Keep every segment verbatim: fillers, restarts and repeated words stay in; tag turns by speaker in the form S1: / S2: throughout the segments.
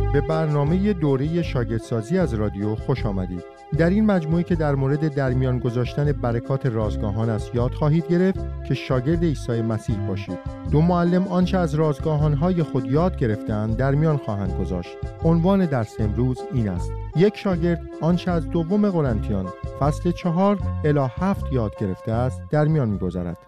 S1: به برنامه دوره شاگردسازی از رادیو خوش آمدید. در این مجموعه که در مورد در میان گذاشتن برکات رازگاهان است یاد خواهید گرفت که شاگرد عیسی مسیح باشید. دو معلم آنچه از رازگاهان‌های خود یاد گرفتند در میان خواهند گذاشت. عنوان درس امروز این است: یک شاگرد آنچه از دوم قرنتیان فصل چهار الی هفت یاد گرفته است در میان می‌گذارد.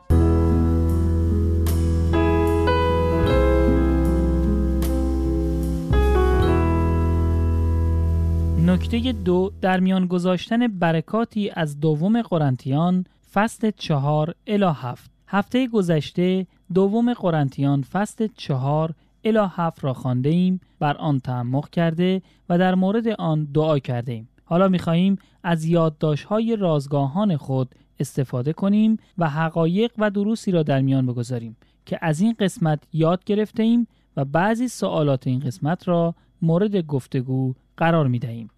S2: نکته دو، در میان گذاشتن برکاتی از دوم قرنتیان فصل چهار الی هفت. هفته گذشته دوم قرنتیان فصل چهار الی هفت را خوانده ایم، بر آن تعمق کرده و در مورد آن دعا کرده ایم. حالا می‌خواهیم از یادداشت‌های رازگاهان خود استفاده کنیم و حقایق و دروسی را در میان بگذاریم که از این قسمت یاد گرفته ایم و بعضی سوالات این قسمت را مورد گفتگو قرار می‌دهیم.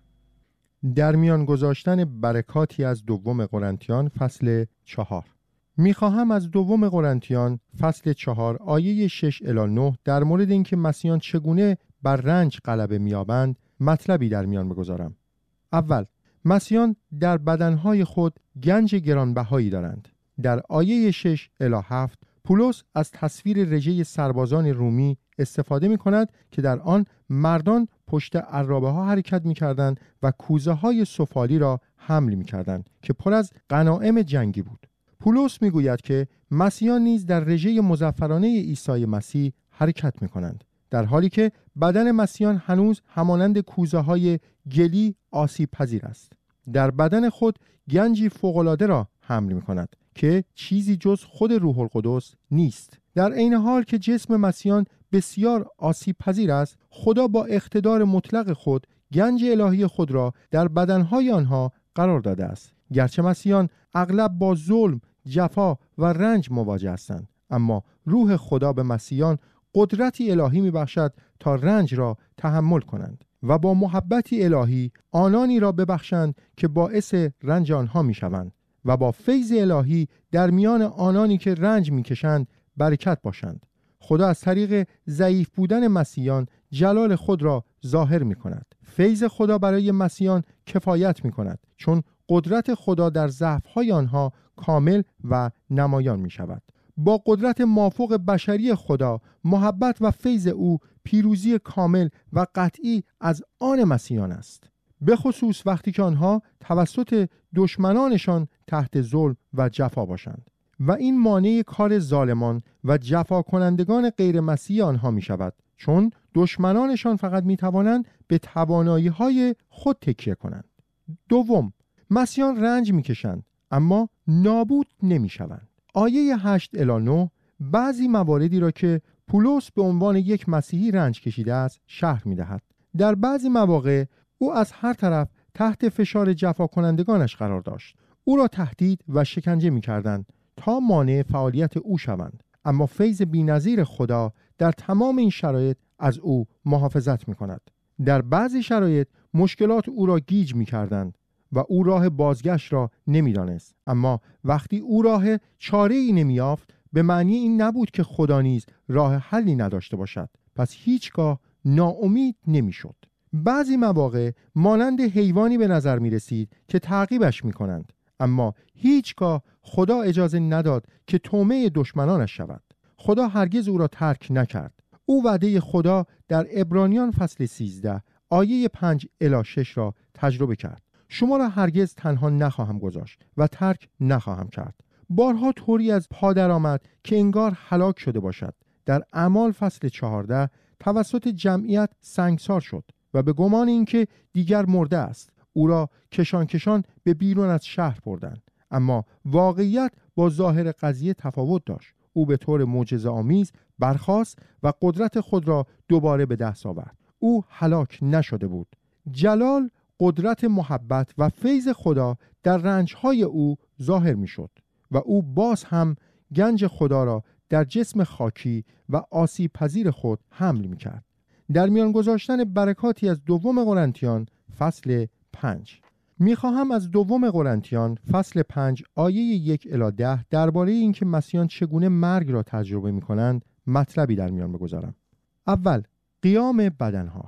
S1: در میان گذاشتن برکاتی از دوم قرنتیان فصل چهار. میخواهم از دوم قرنتیان فصل چهار آیه شش الی نه در مورد اینکه مسیحیان چگونه بر رنج غلبه می‌یابند مطلبی در میان بگذارم. اول، مسیحیان در بدنهای خود گنج گرانبهایی دارند. در آیه شش الی هفت پولس از تصویر رژه سربازان رومی استفاده می کند که در آن مردان پشت عرابه ها حرکت می کردند و کوزه های سفالی را حمل می کردند که پر از غنایم جنگی بود. پولس می گوید که مسیحیان نیز در رژه مظفرانه عیسی مسیح حرکت می کنند، در حالی که بدن مسیحیان هنوز همانند کوزه های گلی آسیب پذیر است. در بدن خود گنجی فوق‌العاده را حمل می کند که چیزی جز خود روح القدس نیست. در عین حال که جسم مسیحیان بسیار آسیب پذیر است، خدا با اقتدار مطلق خود گنج الهی خود را در بدنهای آنها قرار داده است. گرچه مسیحیان اغلب با ظلم، جفا و رنج مواجه هستند، اما روح خدا به مسیحیان قدرتی الهی میبخشد تا رنج را تحمل کنند و با محبتی الهی آنانی را ببخشند که باعث رنج آنها میشوند و با فیض الهی در میان آنانی که رنج میکشند برکت باشند. خدا از طریق ضعیف بودن مسیحیان جلال خود را ظاهر می کند. فیض خدا برای مسیحیان کفایت می کند، چون قدرت خدا در ضعف‌های آنها کامل و نمایان می شود. با قدرت مافوق بشری خدا، محبت و فیض او پیروزی کامل و قطعی از آن مسیحیان است، به خصوص وقتی که آنها توسط دشمنانشان تحت ظلم و جفا باشند. و این مانع کار ظالمان و جفا کنندگان غیر مسیحی آنها می شود، چون دشمنانشان فقط می توانند به توانایی های خود تکیه کنند. دوم، مسیحیان رنج می کشند اما نابود نمی شوند. آیه هشت الی نه بعضی مواردی را که پولس به عنوان یک مسیحی رنج کشیده است شرح می دهد. در بعضی مواقع او از هر طرف تحت فشار جفا کنندگانش قرار داشت. او را تهدید و شکنجه می کردند تا مانع فعالیت او شوند، اما فیض بی‌نظیر خدا در تمام این شرایط از او محافظت می کند. در بعضی شرایط مشکلات او را گیج می کردند و او راه بازگشت را نمی دانست، اما وقتی او راه چاره ای نمی یافت به معنی این نبود که خدا نیز راه حلی نداشته باشد، پس هیچگاه ناامید نمی شد. بعضی مواقع مانند حیوانی به نظر می رسید که تعقیبش می کنند، اما هیچگاه خدا اجازه نداد که طعمه دشمنانش شود. خدا هرگز او را ترک نکرد. او وعده خدا در عبرانیان فصل سیزده آیه پنج الی شش را تجربه کرد: شما را هرگز تنها نخواهم گذاشت و ترک نخواهم کرد. بارها طوری از پا درآمد که انگار هلاک شده باشد. در اعمال فصل چهارده توسط جمعیت سنگسار شد و به گمان اینکه دیگر مرده است او را کشان کشان به بیرون از شهر بردند، اما واقعیت با ظاهر قضیه تفاوت داشت. او به طور معجزه‌آمیز برخاست و قدرت خود را دوباره به دست آورد. او هلاک نشده بود. جلال، قدرت، محبت و فیض خدا در رنج‌های او ظاهر می‌شد و او باز هم گنج خدا را در جسم خاکی و آسیب پذیر خود حمل می‌کرد. در میان گذاشتن برکاتی از دوم قرنتیان فصل پنج. میخواهم از دوم قرنتیان فصل پنج آیه یک الی ده درباره اینکه مسیحیان چگونه مرگ را تجربه میکنند مطلبی در میان بگذارم. اول، قیام بدنها.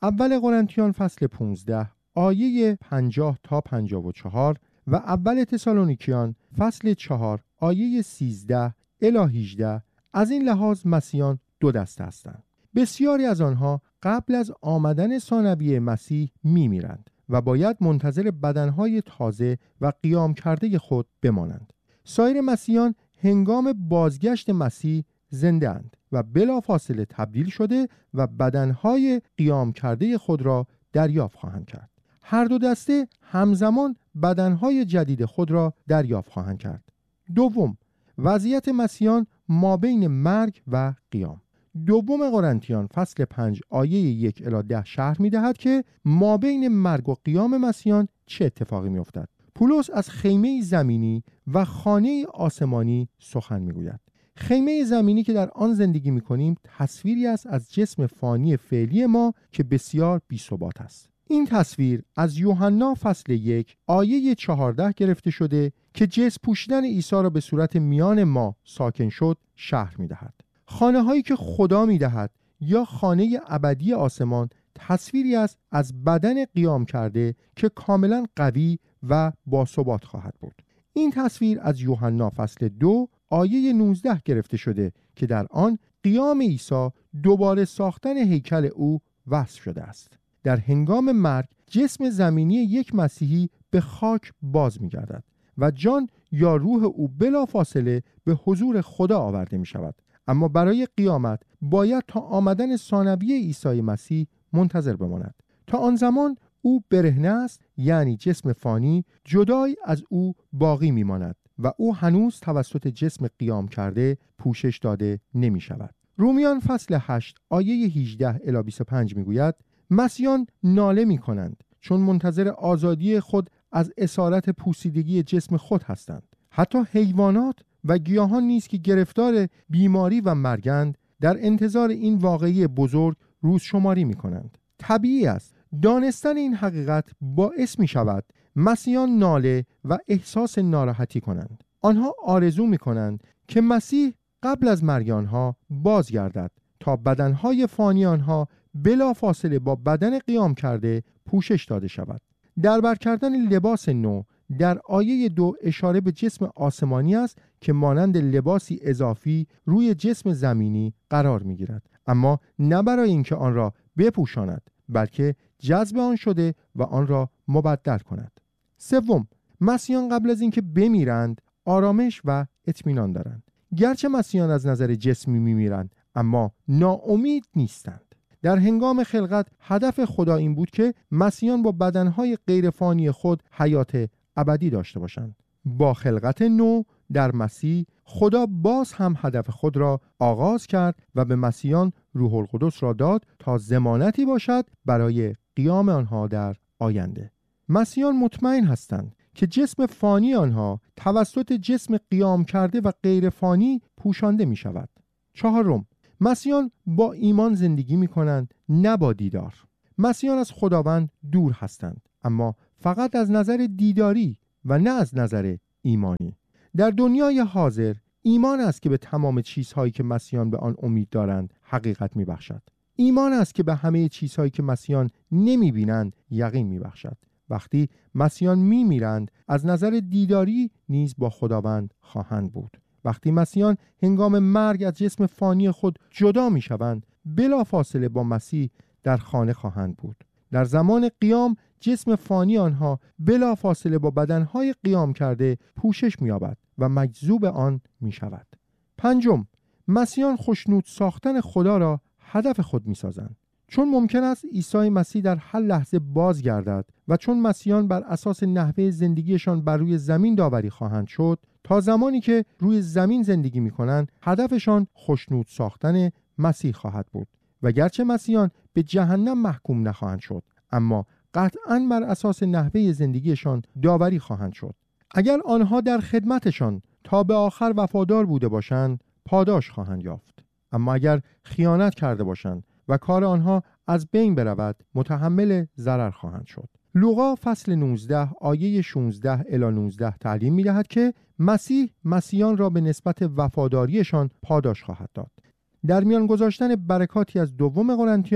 S1: اول قرنتیان فصل پانزده آیه پنجاه تا پنجاه و چهار و اول تسالونیکیان فصل چهار آیه سیزده الی هجده از این لحاظ مسیحیان دو دسته هستند. بسیاری از آنها قبل از آمدن ثانویه مسیح می‌میرند و باید منتظر بدنهای تازه و قیام کرده خود بمانند. سایر مسیحیان هنگام بازگشت مسیح زنده اند و بلافاصله تبدیل شده و بدنهای قیام کرده خود را دریافت خواهند کرد. هر دو دسته همزمان بدنهای جدید خود را دریافت خواهند کرد. دوم، وضعیت مسیحیان مابین مرگ و قیام. دوم قرنتیان فصل پنج آیه یک الی ده شرح می دهد که مابین مرگ و قیام مسیحیان چه اتفاقی می افتد. پولس از خیمه زمینی و خانه آسمانی سخن می گوید. خیمه زمینی که در آن زندگی می کنیم تصویری است از جسم فانی فعلی ما که بسیار بی ثبات است. این تصویر از یوحنا فصل یک آیه چهارده گرفته شده که جسم پوشیدن عیسی را به صورت میان ما ساکن شد شرح می دهد. خانه هایی که خدا می دهد یا خانه ابدی آسمان تصویری است از بدن قیام کرده که کاملا قوی و باثبات خواهد بود. این تصویر از یوحنا فصل دو آیه نوزده گرفته شده که در آن قیام عیسی دوباره ساختن هیکل او وصف شده است. در هنگام مرگ جسم زمینی یک مسیحی به خاک باز می گردد و جان یا روح او بلافاصله به حضور خدا آورده می شود. اما برای قیامت باید تا آمدن ثانویه عیسی مسیح منتظر بماند. تا آن زمان او برهنه است، یعنی جسم فانی جدای از او باقی می ماند و او هنوز توسط جسم قیام کرده پوشش داده نمی شود. رومیان فصل هشت آیه هجده الی بیست و پنج می گوید مسیحیان ناله می کنند چون منتظر آزادی خود از اسارت پوسیدگی جسم خود هستند. حتی حیوانات و گیاهان نیز که گرفتار بیماری و مرگند در انتظار این واقعی بزرگ روز شماری می کنند. طبیعی است دانستن این حقیقت باعث می شود مسیحیان ناله و احساس ناراحتی کنند. آنها آرزو می کنند که مسیح قبل از مرگ آنها بازگردد تا بدنهای فانی آنها بلا فاصله با بدن قیام کرده پوشش داده شود. دربر کردن لباس نو در آیه دو اشاره به جسم آسمانی است که مانند لباسی اضافی روی جسم زمینی قرار می گیرد، اما نه برای اینکه آن را بپوشاند بلکه جذب آن شده و آن را مبدل کند. سوم، مسیحیان قبل از اینکه بمیرند آرامش و اطمینان دارند. گرچه مسیحیان از نظر جسمی میمیرند اما ناامید نیستند. در هنگام خلقت هدف خدا این بود که مسیحیان با بدنهای غیرفانی خود حیات ابدی داشته باشند. با خلقت نو در مسیح خدا باز هم هدف خود را آغاز کرد و به مسیحیان روح القدس را داد تا ضمانتی باشد برای قیام آنها در آینده. مسیحیان مطمئن هستند که جسم فانی آنها توسط جسم قیام کرده و غیر فانی پوشانده می شود. چهارم، مسیحیان با ایمان زندگی می کنند، نه با دیدار. مسیحیان از خداوند دور هستند، اما فقط از نظر دیداری و نه از نظر ایمانی. در دنیای حاضر ایمان است که به تمام چیزهایی که مسیحیان به آن امید دارند حقیقت می بخشد. ایمان است که به همه چیزهایی که مسیحیان نمی بینند یقین می بخشد. وقتی مسیحیان می میرند از نظر دیداری نیز با خداوند خواهند بود. وقتی مسیحیان هنگام مرگ از جسم فانی خود جدا می شوند بلا فاصله با مسیح در خانه خواهند بود. در زمان قیام جسم فانی آنها بلا فاصله با بدنهای قیام کرده پوشش می یابد و مجذوب آن می شود. پنجم، مسیحیان خوشنود ساختن خدا را هدف خود می سازند. چون ممکن است عیسی مسیح در هر لحظه بازگردد و چون مسیحیان بر اساس نحوه زندگیشان بر روی زمین داوری خواهند شد، تا زمانی که روی زمین زندگی می کنند هدفشان خوشنود ساختن مسیح خواهد بود. و گرچه مسیحیان به جهنم محکوم نخواهند شد، اما قطعاً بر اساس نحوه زندگیشان داوری خواهند شد. اگر آنها در خدمتشان تا به آخر وفادار بوده باشند پاداش خواهند یافت، اما اگر خیانت کرده باشند و کار آنها از بین برود متحمل ضرر خواهند شد. لوقا فصل نوزده آیه شانزده الی نوزده تعلیم می‌دهد که مسیح مسیحیان را به نسبت وفاداریشان پاداش خواهد داد. در میان گذاشتن برکاتی از دوم قرنتیان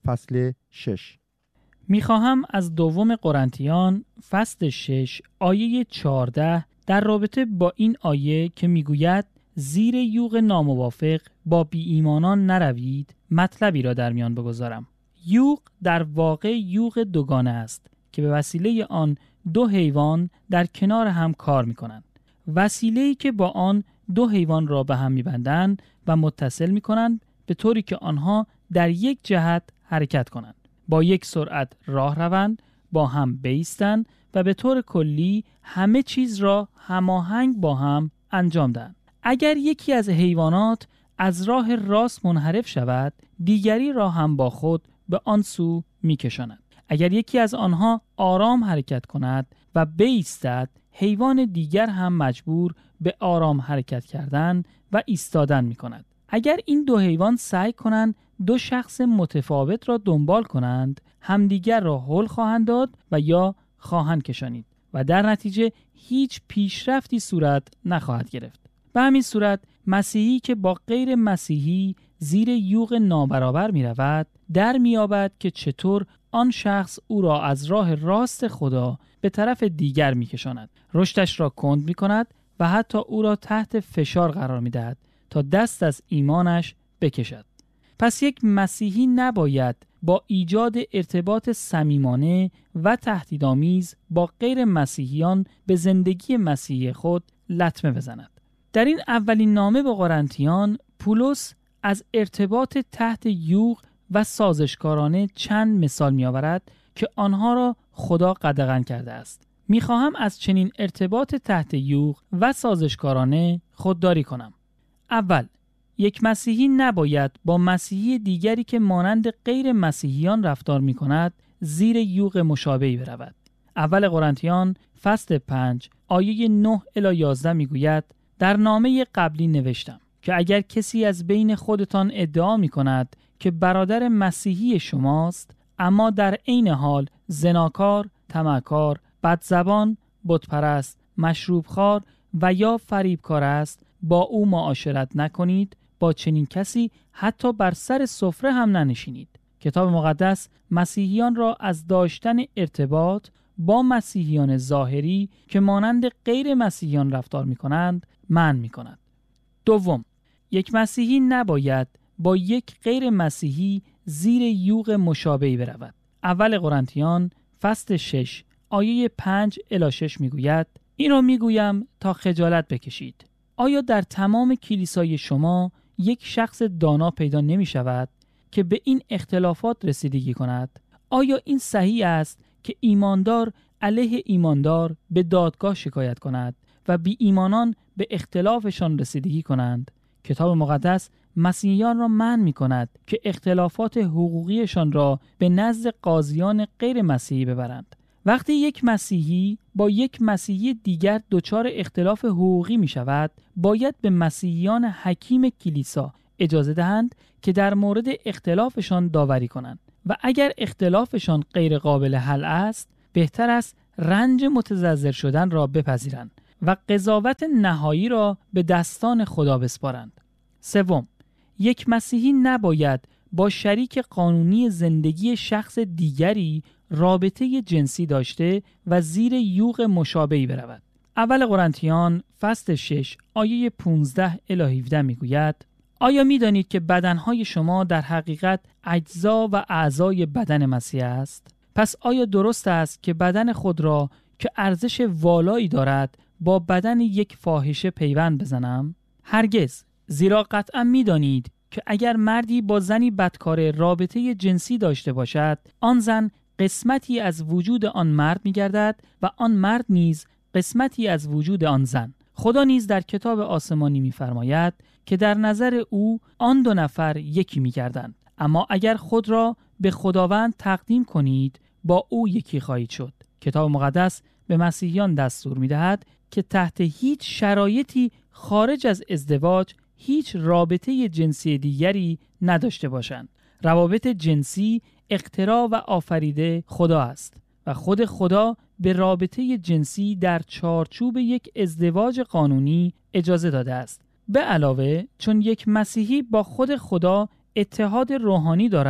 S1: فصل شش.
S2: میخواهم از دوم قرنتیان فصل شش آیه چهارده در رابطه با این آیه که میگوید زیر یوغ ناموافق با بی ایمانان نروید مطلبی را در میان بگذارم. یوغ در واقع یوغ دوگانه است که به وسیله آن دو حیوان در کنار هم کار میکنند. وسیله‌ای که با آن دو حیوان را به هم میبندند و متصل میکنند به طوری که آنها در یک جهت حرکت کنند، با یک سرعت راه روند، با هم بایستند و به طور کلی همه چیز را هماهنگ با هم انجام دهند. اگر یکی از حیوانات از راه راست منحرف شود، دیگری را هم با خود به آن سو میکشاند. اگر یکی از آنها آرام حرکت کند و بایستد، حیوان دیگر هم مجبور به آرام حرکت کردن و ایستادن میکند. اگر این دو حیوان سعی کنند دو شخص متفاوت را دنبال کنند، همدیگر را هل خواهند داد و یا خواهند کشانید و در نتیجه هیچ پیشرفتی صورت نخواهد گرفت. به همین صورت مسیحی که با غیر مسیحی زیر یوغ نابرابر می رود، در می یابد که چطور آن شخص او را از راه راست خدا به طرف دیگر می کشاند، رشدش را کند می کند و حتی او را تحت فشار قرار می دهد تا دست از ایمانش بکشد. پس یک مسیحی نباید با ایجاد ارتباط صمیمانه و تهدیدآمیز با غیر مسیحیان به زندگی مسیحی خود لطمه بزند. در این اولین نامه به قرنتیان، پولس از ارتباط تحت یوغ و سازشکارانه چند مثال می آورد که آنها را خدا قدغن کرده است. می خواهم از چنین ارتباط تحت یوغ و سازشکارانه خودداری کنم. اول، یک مسیحی نباید با مسیحی دیگری که مانند غیر مسیحیان رفتار می کند زیر یوغ مشابهی برود. اول قرنتیان فصل پنج آیه نه الی یازده می گوید در نامه قبلی نوشتم که اگر کسی از بین خودتان ادعا می کند که برادر مسیحی شماست اما در عین حال زناکار، طمعکار، بدزبان، بتپرست، مشروبخوار و یا فریبکار است، با او معاشرت نکنید، با چنین کسی حتی بر سر سفره هم ننشینید. کتاب مقدس مسیحیان را از داشتن ارتباط با مسیحیان ظاهری که مانند غیر مسیحیان رفتار می کنند منع می کند. دوم، یک مسیحی نباید با یک غیر مسیحی زیر یوغ مشابهی برود. اول قرنتیان فصل شش آیه پنج الی شش می گوید این را می گویم تا خجالت بکشید. آیا در تمام کلیسای شما یک شخص دانا پیدا نمی شود که به این اختلافات رسیدگی کند؟ آیا این صحیح است که ایماندار علیه ایماندار به دادگاه شکایت کند و بی ایمانان به اختلافشان رسیدگی کنند؟ کتاب مقدس مسیحیان را منع می کند که اختلافات حقوقیشان را به نزد قاضیان غیر مسیحی ببرند. وقتی یک مسیحی با یک مسیحی دیگر دچار اختلاف حقوقی می شود، باید به مسیحیان حکیم کلیسا اجازه دهند که در مورد اختلافشان داوری کنند و اگر اختلافشان غیر قابل حل است، بهتر است رنج متضرر شدن را بپذیرند و قضاوت نهایی را به دستان خدا بسپارند. سوم، یک مسیحی نباید با شریک قانونی زندگی شخص دیگری رابطه جنسی داشته و زیر یوغ مشابهی برود. اول قرنتیان فصل شش آیه پانزده الی هفده میگوید آیا میدانید که بدنهای شما در حقیقت اجزا و اعضای بدن مسیح است؟ پس آیا درست است که بدن خود را که ارزش والایی دارد با بدن یک فاحشه پیوند بزنم؟ هرگز، زیرا قطعا میدانید که اگر مردی با زنی بدکار رابطه جنسی داشته باشد، آن زن قسمتی از وجود آن مرد می‌گردد و آن مرد نیز قسمتی از وجود آن زن. خدا نیز در کتاب آسمانی می‌فرماید که در نظر او آن دو نفر یکی می‌گردند. اما اگر خود را به خداوند تقدیم کنید، با او یکی خواهید شد. کتاب مقدس به مسیحیان دستور می‌دهد که تحت هیچ شرایطی خارج از ازدواج هیچ رابطه جنسی دیگری نداشته باشند. روابط جنسی اختراع و آفریده خدا است و خود خدا به رابطه جنسی در چارچوب یک ازدواج قانونی اجازه داده است. به علاوه چون یک مسیحی با خود خدا اتحاد روحانی دارد،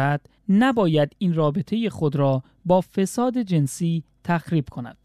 S2: نباید این رابطه خود را با فساد جنسی تخریب کند.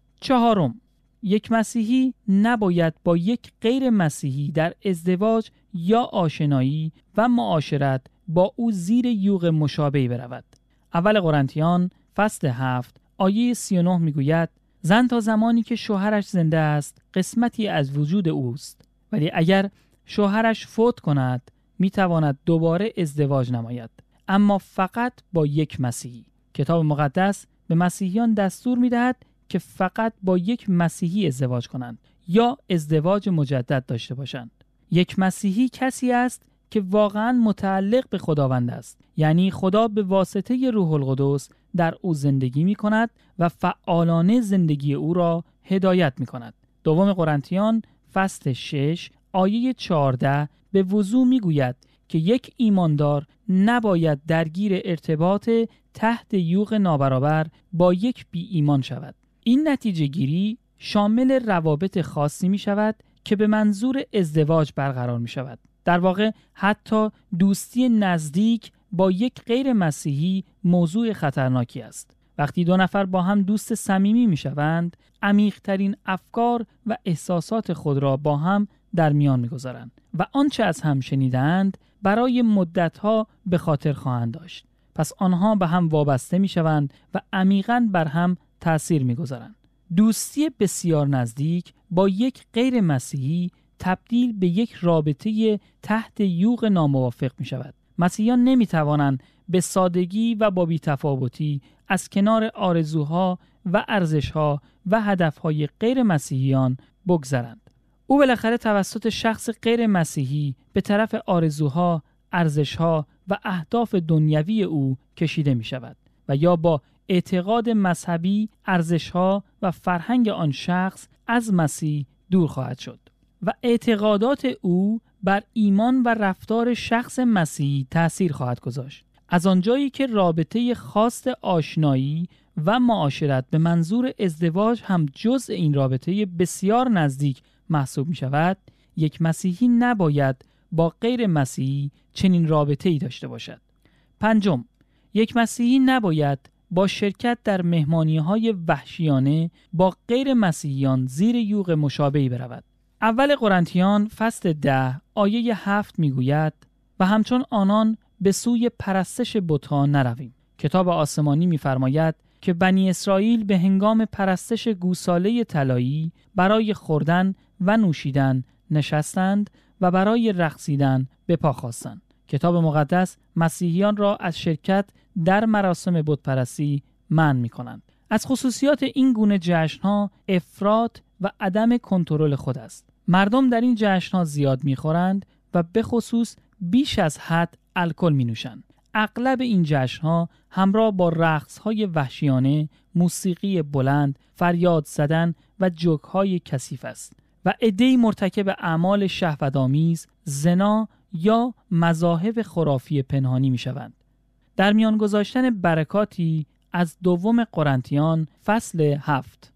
S2: چهارم، یک مسیحی نباید با یک غیر مسیحی در ازدواج یا آشنایی و معاشرت با او زیر یوغ مشابهی برود. اول قرنتیان فصل هفت آیه سی و نه میگوید زن تا زمانی که شوهرش زنده است قسمتی از وجود اوست، ولی اگر شوهرش فوت کند میتواند دوباره ازدواج نماید، اما فقط با یک مسیحی. کتاب مقدس به مسیحیان دستور میدهد که فقط با یک مسیحی ازدواج کنند یا ازدواج مجدد داشته باشند. یک مسیحی کسی است که واقعا متعلق به خداوند است، یعنی خدا به واسطه روح القدس در او زندگی می کند و فعالانه زندگی او را هدایت می کند. دوم قرنتیان فصل شش آیه چهارده به وضوح می گوید که یک ایماندار نباید درگیر ارتباط تحت یوغ نابرابر با یک بی ایمان شود. این نتیجه گیری شامل روابط خاصی می شود که به منظور ازدواج برقرار می شود. در واقع حتی دوستی نزدیک با یک غیر مسیحی موضوع خطرناکی است. وقتی دو نفر با هم دوست صمیمی می شوند، عمیق‌ترین افکار و احساسات خود را با هم در میان می گذارند و آنچه از هم شنیدند برای مدتها به خاطر خواهند داشت. پس آنها به هم وابسته می شوند و عمیقاً بر هم تأثیر می گذارند. دوستی بسیار نزدیک با یک غیر مسیحی تبدیل به یک رابطه تحت یوغ ناموافق می شود. مسیحیان نمی توانند به سادگی و با بی‌تفاوتی از کنار آرزوها و ارزشها و هدفهای غیر مسیحیان بگذرند. او بالاخره توسط شخص غیر مسیحی به طرف آرزوها، ارزشها و اهداف دنیوی او کشیده می شود و یا با اعتقاد مذهبی، ارزشها و فرهنگ آن شخص از مسیح دور خواهد شد و اعتقادات او بر ایمان و رفتار شخص مسیحی تأثیر خواهد گذاشت. از آنجایی که رابطه خاص آشنایی و معاشرت به منظور ازدواج هم جزء این رابطه بسیار نزدیک محسوب می شود، یک مسیحی نباید با غیر مسیحی چنین رابطه‌ای داشته باشد. پنجم، یک مسیحی نباید با شرکت در مهمانی‌های وحشیانه با غیر مسیحیان زیر یوغ مشابهی برود. اول قرنتیان فصل ده آیه هفت میگوید و همچون آنان به سوی پرستش بتان نرویم. کتاب آسمانی می‌فرماید که بنی اسرائیل به هنگام پرستش گوساله طلایی برای خوردن و نوشیدن نشستند و برای رقصیدن به پا خاستند. کتاب مقدس مسیحیان را از شرکت در مراسم بتپرستی منع می‌کنند. از خصوصیات این گونه جشن‌ها افراط و عدم کنترل خود است. مردم در این جشن‌ها زیاد می‌خورند و به خصوص بیش از حد الکل می‌نوشند. اغلب این جشن‌ها همراه با رقص‌های وحشیانه، موسیقی بلند، فریاد زدن و جوک‌های کثیف است و عده‌ای مرتکب اعمال شهوت‌آمیز، زنا یا مذاهب خرافی پنهانی می‌شوند. در میان گذاشتن برکاتی از دوم قرنتیان فصل هفت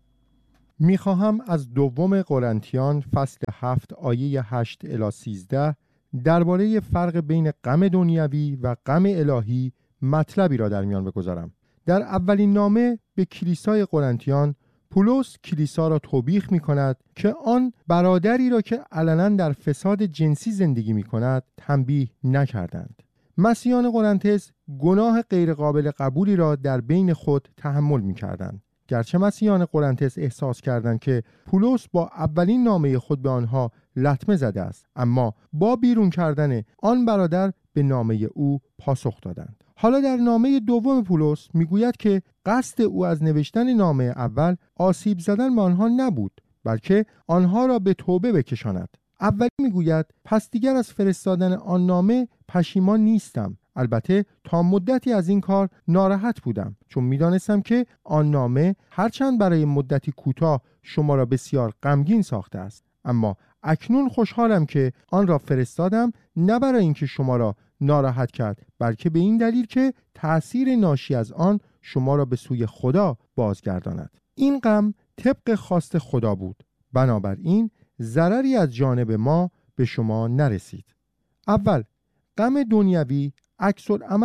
S1: میخواهم از دوم قرنتیان فصل هفت آیه هشت الی سیزده درباره فرق بین غم دنیوی و غم الهی مطلبی را در میان بگذارم. در اولین نامه به کلیسای قرنتیان پولس کلیسا را توبیخ می کند که آن برادری را که علنا در فساد جنسی زندگی می کند تنبیه نکردند. مسیحیان قرنتس گناه غیرقابل قبولی را در بین خود تحمل می کردند. گرچه مسیحیان قرنتس احساس کردند که پولس با اولین نامه خود به آنها لطمه زده است، اما با بیرون کردن آن برادر به نامه او پاسخ دادند. حالا در نامه دوم پولس میگوید که قصد او از نوشتن نامه اول آسیب زدن به آنها نبود، بلکه آنها را به توبه بکشاند. اولی میگوید پس دیگر از فرستادن آن نامه پشیمان نیستم. البته تا مدتی از این کار ناراحت بودم، چون میدانستم که آن نامه هرچند برای مدتی کوتاه شما را بسیار غمگین ساخته است، اما اکنون خوشحالم که آن را فرستادم، نه برای اینکه شما را ناراحت کرد، بلکه به این دلیل که تأثیر ناشی از آن شما را به سوی خدا بازگرداند. این غم طبق خواست خدا بود، بنابراین ضرری از جانب ما به شما نرسید. اول، غم دنیوی عکس العمل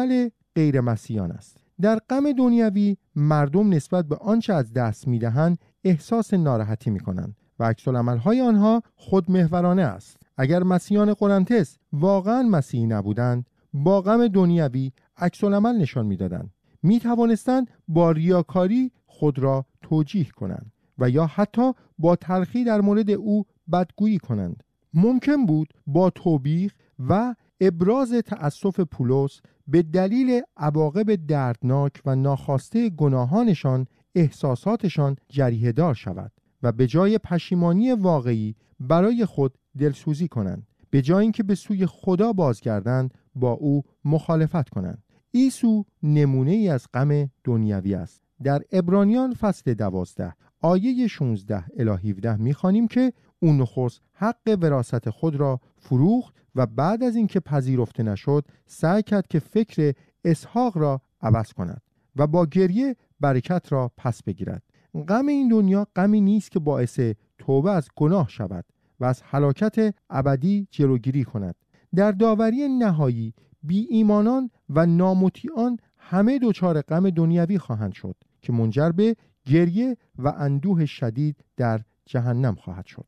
S1: غیر مسیحیان است. در غم دنیوی مردم نسبت به آنچه از دست می‌دهند احساس ناراحتی می‌کنند و عکس‌العمل‌های آنها خودمحورانه است. اگر مسیحیان قرنتس واقعاً مسیحی نبودند، با غم دنیوی عکس‌العمل نشان می‌دادند. می‌توانستند با ریاکاری خود را توجیه کنند و یا حتی با تلخی در مورد او بدگویی کنند. ممکن بود با توبیخ و ابراز تأسف پولس به دلیل عواقب دردناک و ناخواسته گناهانشان احساساتشان جریحه دار شود و به جای پشیمانی واقعی برای خود دلسوزی کنند، به جای اینکه به سوی خدا بازگردند با او مخالفت کنند. عیسی نمونه ای از غم دنیوی است. در عبرانیان فصل دوازده آیه شانزده الی هفده می‌خوانیم که او نخست حق وراثت خود را فروخت و بعد از اینکه پذیرفته نشد سعی کرد که فکر اسحاق را عوض کند و با گریه برکت را پس بگیرد. غم این دنیا غمی نیست که باعث توبه از گناه شود و از هلاکت ابدی جلوگیری کند. در داوری نهایی بی ایمانان و نامطیعان همه دچار غم دنیوی خواهند شد که منجر به گریه و اندوه شدید در جهنم خواهد شد.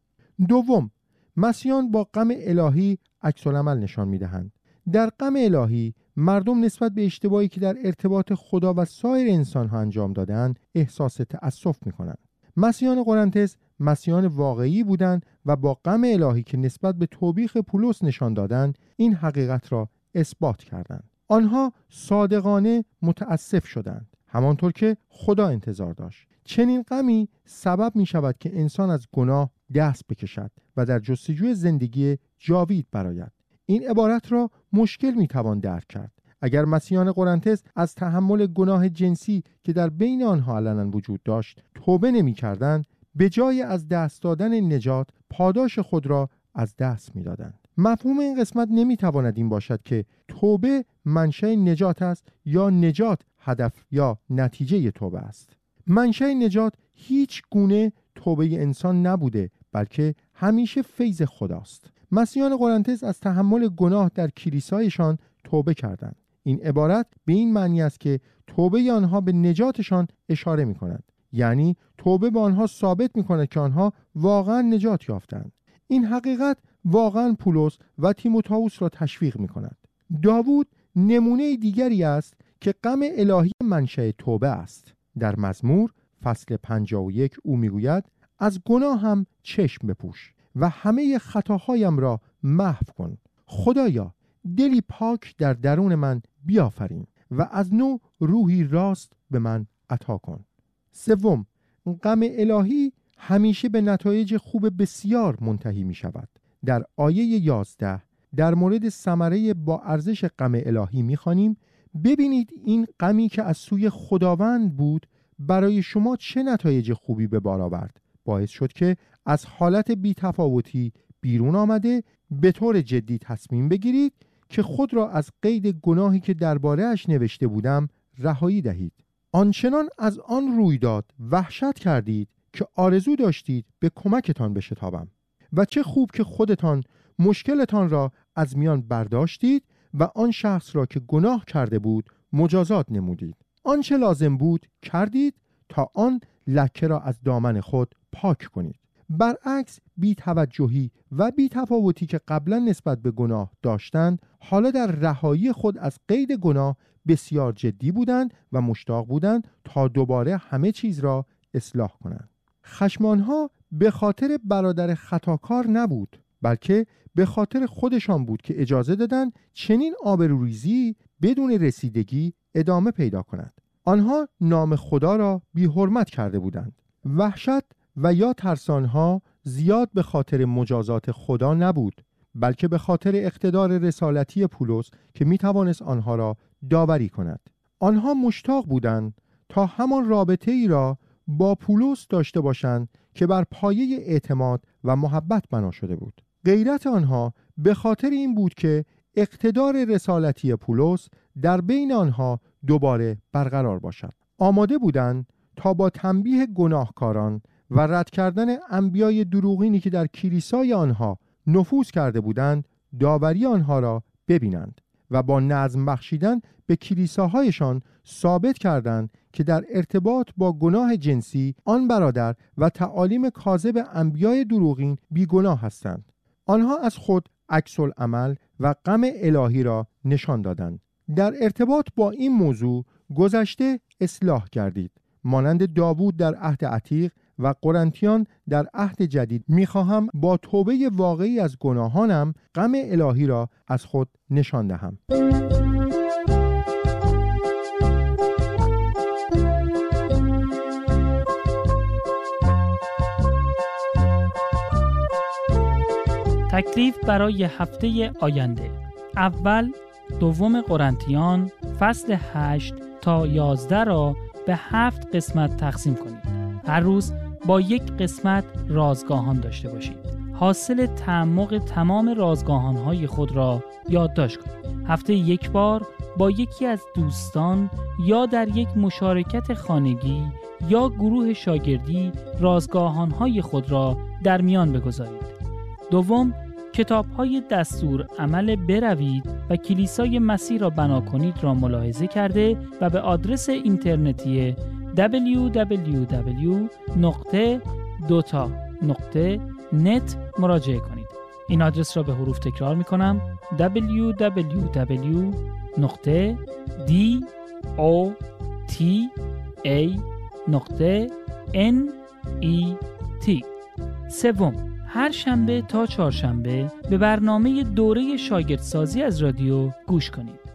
S1: دوم، مسیحیان با غم الهی عکس‌العمل نشان می‌دهند. در غم الهی مردم نسبت به اشتباهی که در ارتباط خدا و سایر انسان‌ها انجام دادند احساس تأسف می‌کنند. مسیحیان قرنتس مسیحیان واقعی بودند و با غم الهی که نسبت به توبیخ پولس نشان دادند این حقیقت را اثبات کردند. آنها صادقانه متأسف شدند، همانطور که خدا انتظار داشت. چنین غمی سبب می شود که انسان از گناه دست بکشد و در جستجوی زندگی جاوید برآید. این عبارت را مشکل می توان درک کرد. اگر مسیحیان قرنتس از تحمل گناه جنسی که در بین آنها علنا وجود داشت توبه نمی کردند، به جای از دست دادن نجات پاداش خود را از دست می دادند. مفهوم این قسمت نمی تواند این باشد که توبه منشأ نجات است یا نجات هدف یا نتیجه توبه است. منشأ نجات هیچ گونه توبه انسان نبوده، بلکه همیشه فیض خداست. مسیحیان قرنتس از تحمل گناه در کلیسایشان توبه کردند. این عبارت به این معنی است که توبه آنها به نجاتشان اشاره می کند. یعنی توبه به آنها ثابت می کند که آنها واقعا نجات یافتند. این حقیقت واقعا پولس و تیموتائوس را تشویق می کند. داوود نمونه دیگری است که غم الهی منشأ توبه است. در مزمور فصل پنجاه و یک او میگوید از گناه هم چشم بپوش و همه خطاهایم را محو کن. خدایا دلی پاک در درون من بیافرین و از نو روحی راست به من عطا کن. سوم، غم الهی همیشه به نتایج خوب بسیار منتهی می شود. در آیه یازده در مورد ثمره با ارزش غم الهی می خوانیم ببینید این غمی که از سوی خداوند بود برای شما چه نتایج خوبی به بار آورد. باعث شد که از حالت بی‌تفاوتی بیرون آمده به طور جدی تصمیم بگیرید که خود را از قید گناهی که درباره اش نوشته بودم رهایی دهید. آنچنان از آن رویداد وحشت کردید که آرزو داشتید به کمکتان بشتابم و چه خوب که خودتان مشکلتان را از میان برداشتید و آن شخص را که گناه کرده بود مجازات نمودید. آنچه لازم بود کردید تا آن لکه را از دامن خود پاک کنید. برعکس بی‌توجهی و بی‌تفاوتی که قبلا نسبت به گناه داشتند حالا در رهایی خود از قید گناه بسیار جدی بودند و مشتاق بودند تا دوباره همه چیز را اصلاح کنند. خشم آنها به خاطر برادر خطاکار نبود، بلکه به خاطر خودشان بود که اجازه دادند چنین آبروریزی بدون رسیدگی ادامه پیدا کند. آنها نام خدا را بی حرمت کرده بودند. وحشت و یا ترس آنها زیاد به خاطر مجازات خدا نبود، بلکه به خاطر اقتدار رسالتی پولس که می توانست آنها را داوری کند. آنها مشتاق بودند تا همان رابطه ای را با پولس داشته باشند که بر پایه اعتماد و محبت بنا شده بود. غیرت آنها به خاطر این بود که اقتدار رسالتی پولس در بین آنها دوباره برقرار باشد. آماده بودند تا با تنبیه گناهکاران و رد کردن انبیای دروغینی که در کلیسای آنها نفوذ کرده بودند داوری آنها را ببینند و با نظم بخشیدن به کلیساهایشان ثابت کردند که در ارتباط با گناه جنسی آن برادر و تعالیم کاذب انبیای دروغین بیگناه هستند. آنها از خود عکس العمل و غم الهی را نشان دادند. در ارتباط با این موضوع گذشته اصلاح گردید. مانند داوود در عهد عتیق و قرنتیان در عهد جدید می‌خواهم با توبه واقعی از گناهانم غم الهی را از خود نشان دهم.
S2: تکلیف برای هفته آینده: اول دوم قرنتیان فصل هشت تا یازده را به هفت قسمت تقسیم کنید. هر روز با یک قسمت رازگاهان داشته باشید. حاصل تعمق تمام رازگاهان‌های خود را یادداشت کنید. هفته یک بار با یکی از دوستان یا در یک مشارکت خانگی یا گروه شاگردی رازگاهان‌های خود را در میان بگذارید. دوم، کتاب‌های دستور عمل بروید و کلیسای مسیح را بنا کنید را ملاحظه کرده و به آدرس اینترنتی دبلیو دبلیو دبلیو نقطه دوتا نقطه نت مراجعه کنید. این آدرس را به حروف تکرار می کنم: دبلیو دبلیو دبلیو نقطه دوتا نقطه نت. سوم، هر شنبه تا چهارشنبه به برنامه دوره شاگردسازی از رادیو گوش کنید.